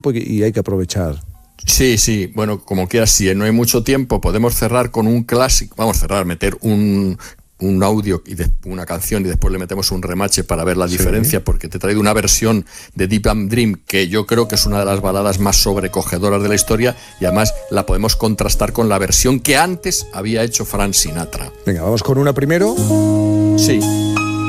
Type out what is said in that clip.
y hay que aprovechar. Sí, bueno, como quieras, si no hay mucho tiempo, podemos cerrar con un clásico, meter un audio y una canción y después le metemos un remache para ver la diferencia, porque te he traído una versión de Deep Dream que yo creo que es una de las baladas más sobrecogedoras de la historia, y además la podemos contrastar con la versión que antes había hecho Frank Sinatra. Venga, vamos con una primero. Sí.